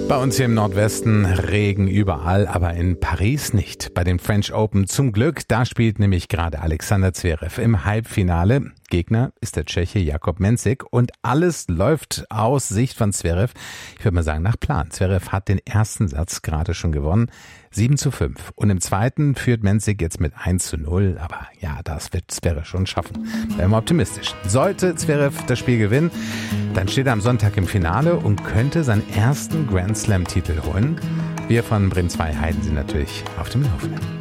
Bei uns hier im Nordwesten Regen überall, aber in Paris nicht. Bei den French Open zum Glück, da spielt nämlich gerade Alexander Zverev im Halbfinale. Gegner ist der Tscheche Jakub Mensik und alles läuft aus Sicht von Zverev, ich würde mal sagen, nach Plan. Zverev hat den ersten Satz gerade schon gewonnen, 7:5. Und im zweiten führt Mensik jetzt mit 1:0. Aber ja, das wird Zverev schon schaffen. Bleiben wir optimistisch. Sollte Zverev das Spiel gewinnen, dann steht er am Sonntag im Finale und könnte seinen ersten Grand Slam-Titel holen. Wir von Bremen 2 halten Sie natürlich auf dem Laufenden.